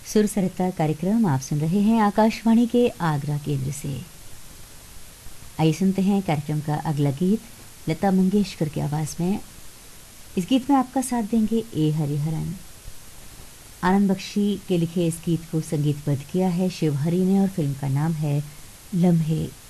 सुर सरिता कार्यक्रम आप सुन रहे हैं आकाशवाणी के आगरा केंद्र से। आइए सुनते हैं कार्यक्रम का अगला गीत लता मंगेशकर की आवाज़ में। इस गीत में आपका साथ देंगे ए हरिहरन। आनंद बख्शी के लिखे इस गीत को संगीतबद्ध किया है शिव हरि ने और फिल्म का नाम है लम्हे